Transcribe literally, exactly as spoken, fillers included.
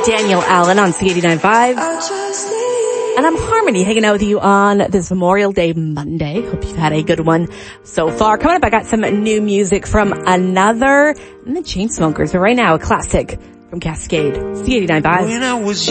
Daniel Allen on C eighty-nine point five. And I'm Harmony, hanging out with you on this Memorial Day Monday. Hope you've had a good one so far. Coming up, I got some new music from Another and the Chainsmokers. But right now, a classic from Cascade, C eighty-nine point five. When I was